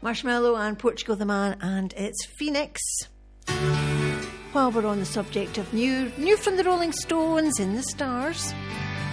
Marshmallow and Portugal the Man, and it's Phoenix. While we're on the subject of new from the Rolling Stones, In the Stars,